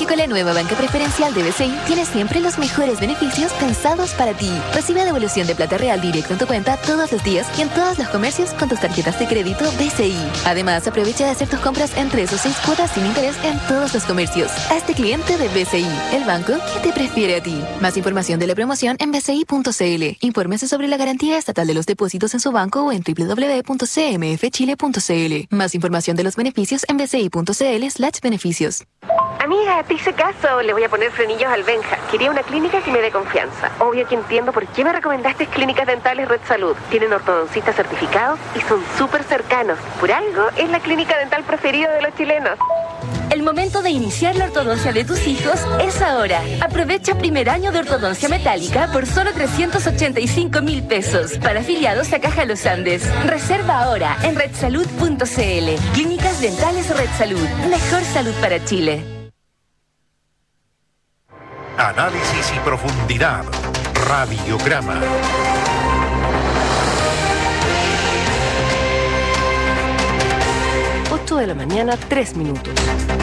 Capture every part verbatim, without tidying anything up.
Porque con la nueva banca preferencial de B C I tienes siempre los mejores beneficios pensados para ti. Recibe devolución de plata real directo en tu cuenta todos los días y en todos los comercios con tus tarjetas de crédito B C I. Además, aprovecha de hacer tus compras en tres o seis cuotas sin interés en todos los comercios. Hazte cliente de B C I, el banco que te prefiere a ti. Más información de la promoción en b c i punto c l. Infórmese sobre la garantía estatal de los depósitos en su banco o en w w w punto c m f chile punto c l. Más información de los beneficios en b c i punto c l slash beneficios. Amiga, te hice caso. Le voy a poner frenillos al Benja. Quería una clínica que me dé confianza. Obvio que entiendo por qué me recomendaste Clínicas Dentales Red Salud. Tienen ortodoncistas certificados y son súper cercanos. Por algo, es la clínica dental preferida de los chilenos. El momento de iniciar la ortodoncia de tus hijos es ahora. Aprovecha primer año de ortodoncia metálica por solo trescientos ochenta y cinco mil pesos. Para afiliados a Caja Los Andes. Reserva ahora en red salud punto c l. Clínicas Dentales Red Salud. Mejor salud para Chile. Análisis y profundidad. Radiograma. ocho de la mañana, tres minutos.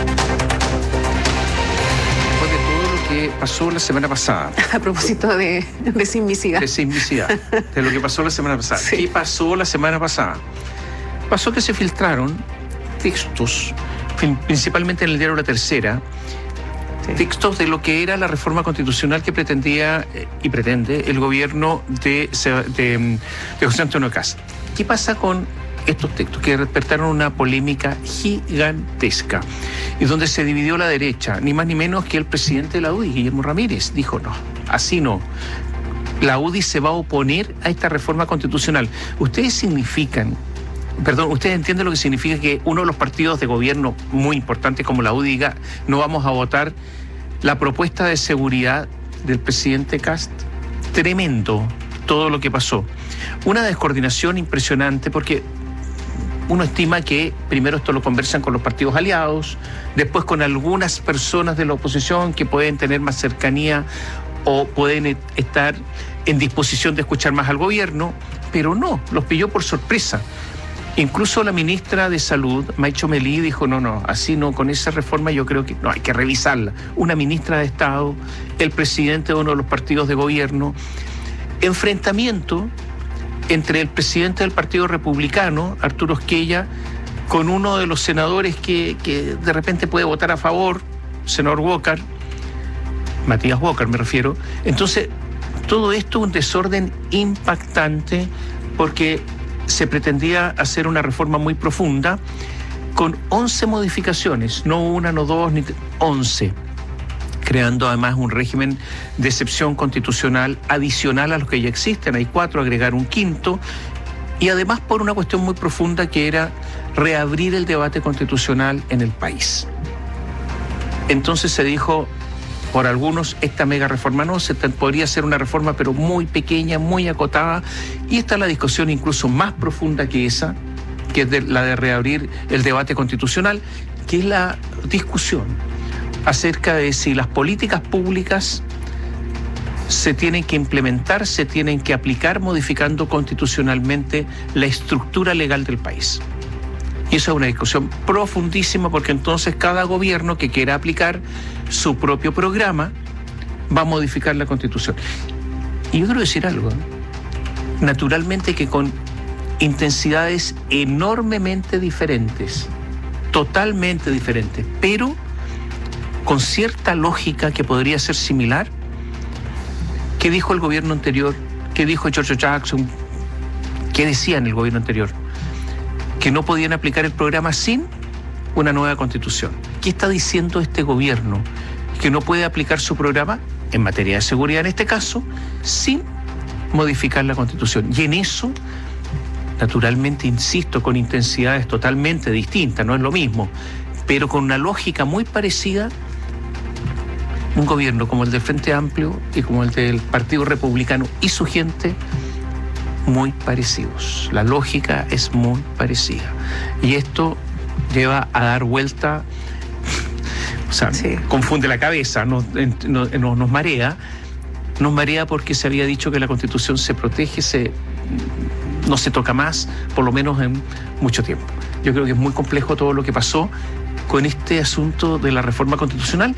Después de todo lo que pasó la semana pasada. A propósito de, de sismicidad. De sismicidad. De lo que pasó la semana pasada. Sí. ¿Qué pasó la semana pasada? Pasó que se filtraron textos, principalmente en el diario La Tercera, sí. textos de lo que era la reforma constitucional que pretendía eh, y pretende el gobierno de, de, de José Antonio Kast. ¿Qué pasa con estos textos que despertaron una polémica gigantesca y donde se dividió la derecha, ni más ni menos que el presidente de la U D I, Guillermo Ramírez, dijo no, así no. La U D I se va a oponer a esta reforma constitucional. Ustedes significan, perdón, ustedes entienden lo que significa que uno de los partidos de gobierno muy importantes como la U D I diga no vamos a votar la propuesta de seguridad del presidente Kast. Tremendo todo lo que pasó. Una descoordinación impresionante porque uno estima que primero esto lo conversan con los partidos aliados, después con algunas personas de la oposición que pueden tener más cercanía o pueden estar en disposición de escuchar más al gobierno, pero no, los pilló por sorpresa. Incluso la ministra de Salud, Maicho Melí, dijo no, no, así no, con esa reforma yo creo que no, hay que revisarla. Una ministra de Estado, el presidente de uno de los partidos de gobierno, enfrentamiento entre el presidente del Partido Republicano, Arturo Esquella, con uno de los senadores que, que de repente puede votar a favor, senador Walker, Matías Walker me refiero. Entonces, todo esto es un desorden impactante porque se pretendía hacer una reforma muy profunda con once modificaciones, no una, no dos, ni once. Creando además un régimen de excepción constitucional adicional a los que ya existen. Hay cuatro, agregar un quinto, y además por una cuestión muy profunda que era reabrir el debate constitucional en el país. Entonces se dijo por algunos, esta mega reforma no, se podría ser una reforma pero muy pequeña, muy acotada, y está la discusión incluso más profunda que esa, que es de, la de reabrir el debate constitucional, que es la discusión acerca de si las políticas públicas se tienen que implementar, se tienen que aplicar modificando constitucionalmente la estructura legal del país. Y eso es una discusión profundísima porque entonces cada gobierno que quiera aplicar su propio programa va a modificar la Constitución. Y yo quiero decir algo, ¿eh? Naturalmente que con intensidades enormemente diferentes, totalmente diferentes, pero con cierta lógica que podría ser similar. ¿Qué dijo el gobierno anterior? ¿Qué dijo George Jackson? ¿Qué decían el gobierno anterior? Que no podían aplicar el programa sin una nueva constitución. ¿Qué está diciendo este gobierno? Que no puede aplicar su programa, en materia de seguridad en este caso, sin modificar la constitución. Y en eso, naturalmente, insisto, con intensidades totalmente distintas, no es lo mismo, pero con una lógica muy parecida, un gobierno como el del Frente Amplio y como el del Partido Republicano y su gente, muy parecidos. La lógica es muy parecida. Y esto lleva a dar vuelta, o sea, sí. confunde la cabeza, nos, nos, nos marea, nos marea porque se había dicho que la Constitución se protege, se, no se toca más, por lo menos en mucho tiempo. Yo creo que es muy complejo todo lo que pasó con este asunto de la reforma constitucional.